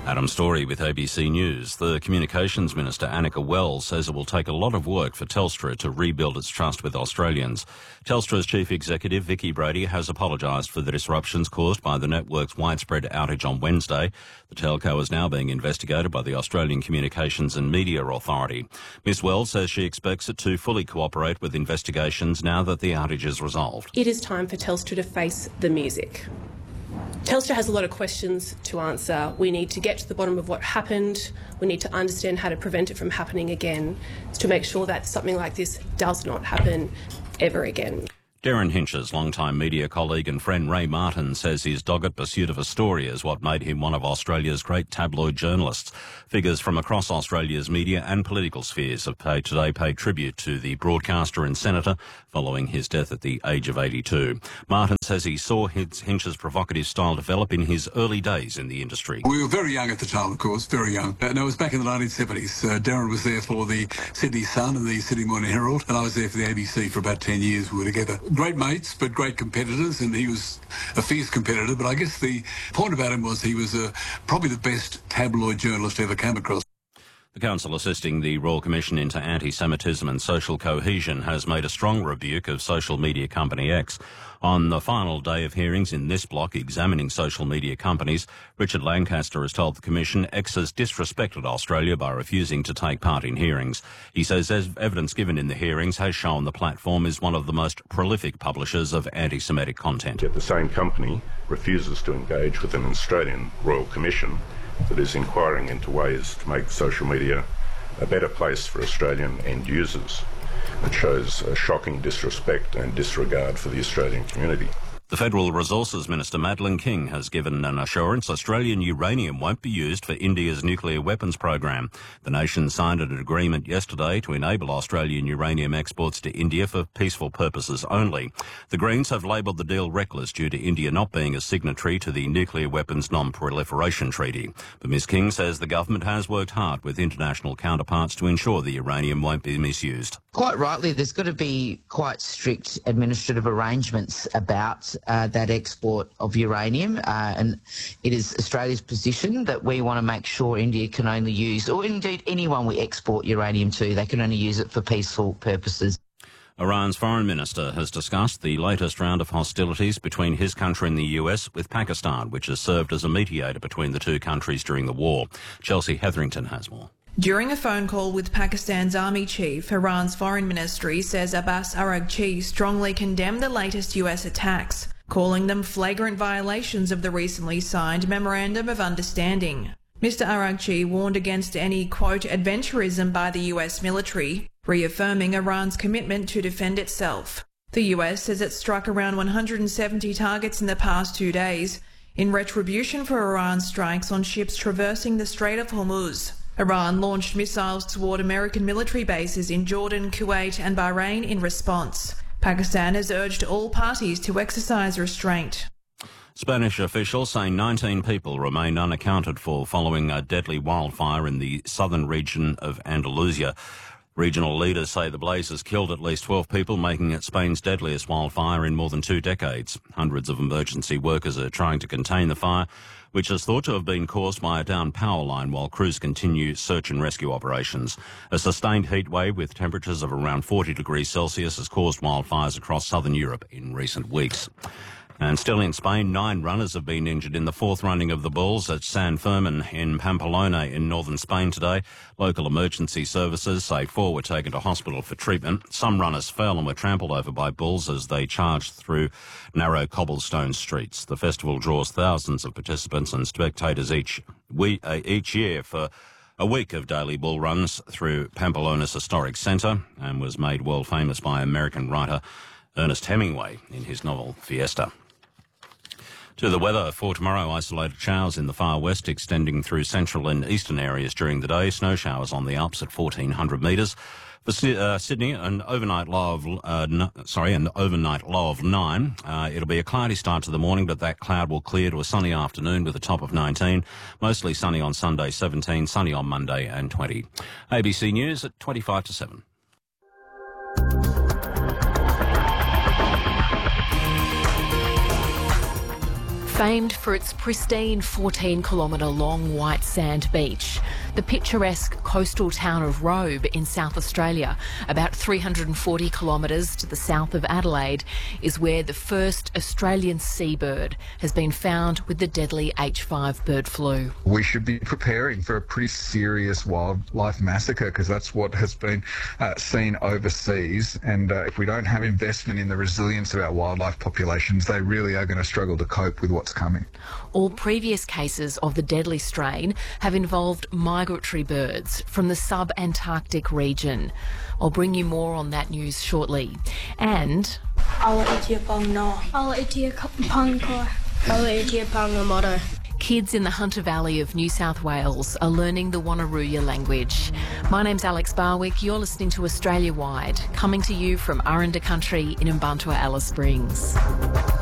Adam Story with ABC News. The Communications Minister, Annika Wells, says it will take a lot of work for Telstra to rebuild its trust with Australians. Telstra's Chief Executive, Vicki Brady, has apologised for the disruptions caused by the network's widespread outage on Wednesday. The telco is now being investigated by the Australian Communications and Media Authority. Ms Wells says she expects it to fully cooperate with investigations now that the outage is resolved. It is time for Telstra to face the music. Telstra has a lot of questions to answer. We need to get to the bottom of what happened. We need to understand how to prevent it from happening again, to make sure that something like this does not happen ever again. Darren Hinch's longtime media colleague and friend Ray Martin says his dogged pursuit of a story is what made him one of Australia's great tabloid journalists. Figures from across Australia's media and political spheres have paid tribute to the broadcaster and senator following his death at the age of 82. Martin says he saw Hinch's provocative style develop in his early days in the industry. We were very young at the time, of course, very young. And it was back in the 1970s. Darren was there for the Sydney Sun and the Sydney Morning Herald, and I was there for the ABC for about 10 years. We were together. Great mates, but great competitors, and he was a fierce competitor. But I guess the point about him was he was probably the best tabloid journalist I ever came across. The council assisting the Royal Commission into Anti-Semitism and Social Cohesion has made a strong rebuke of social media company X. On the final day of hearings in this block examining social media companies, Richard Lancaster has told the Commission X has disrespected Australia by refusing to take part in hearings. He says evidence given in the hearings has shown the platform is one of the most prolific publishers of anti-Semitic content. Yet the same company refuses to engage with an Australian Royal Commission that is inquiring into ways to make social media a better place for Australian end users. It shows a shocking disrespect and disregard for the Australian community. The Federal Resources Minister, Madeleine King, has given an assurance Australian uranium won't be used for India's nuclear weapons program. The nation signed an agreement yesterday to enable Australian uranium exports to India for peaceful purposes only. The Greens have labelled the deal reckless due to India not being a signatory to the Nuclear Weapons Non-Proliferation Treaty. But Ms King says the government has worked hard with international counterparts to ensure the uranium won't be misused. Quite rightly, there's got to be quite strict administrative arrangements about that export of uranium, and it is Australia's position that we want to make sure India can only use, or indeed anyone we export uranium to, they can only use it for peaceful purposes. Iran's foreign minister has discussed the latest round of hostilities between his country and the US with Pakistan, which has served as a mediator between the two countries during the war. Chelsea Hetherington has more. During a phone call with Pakistan's army chief, Iran's foreign ministry says Abbas Araghchi strongly condemned the latest US attacks, calling them flagrant violations of the recently signed Memorandum of Understanding. Mr. Araghchi warned against any, quote, adventurism by the US military, reaffirming Iran's commitment to defend itself. The US says it struck around 170 targets in the past 2 days, in retribution for Iran's strikes on ships traversing the Strait of Hormuz. Iran launched missiles toward American military bases in Jordan, Kuwait and Bahrain in response. Pakistan has urged all parties to exercise restraint. Spanish officials say 19 people remain unaccounted for following a deadly wildfire in the southern region of Andalusia. Regional leaders say the blaze has killed at least 12 people, making it Spain's deadliest wildfire in more than 2 decades. Hundreds of emergency workers are trying to contain the fire, which is thought to have been caused by a downed power line while crews continue search and rescue operations. A sustained heat wave with temperatures of around 40 degrees Celsius has caused wildfires across southern Europe in recent weeks. And still in Spain, 9 runners have been injured in the 4th running of the Bulls at San Fermin in Pamplona in northern Spain today. Local emergency services say 4 were taken to hospital for treatment. Some runners fell and were trampled over by bulls as they charged through narrow cobblestone streets. The festival draws thousands of participants and spectators each year for a week of daily bull runs through Pamplona's historic centre, and was made world famous by American writer Ernest Hemingway in his novel Fiesta. To the weather for tomorrow, isolated showers in the far west extending through central and eastern areas during the day. Snow showers on the Alps at 1,400 metres. For Sydney, an overnight low of 9. It'll be a cloudy start to the morning, but that cloud will clear to a sunny afternoon with a top of 19. Mostly sunny on Sunday, 17. Sunny on Monday and 20. ABC News at 25 to 7. Famed for its pristine 14-kilometre-long white sand beach, the picturesque coastal town of Robe in South Australia, about 340 kilometres to the south of Adelaide, is where the first Australian seabird has been found with the deadly H5 bird flu. We should be preparing for a pretty serious wildlife massacre, because that's what has been seen overseas, and if we don't have investment in the resilience of our wildlife populations, they really are going to struggle to cope with what's coming. All previous cases of the deadly strain have involved migratory birds from the sub-Antarctic region. I'll bring you more on that news shortly. And kids in the Hunter Valley of New South Wales are learning the Wonnarooya language. My name's Alex Barwick. You're listening to Australia Wide, coming to you from Aranda Country in Mbantua, Alice Springs.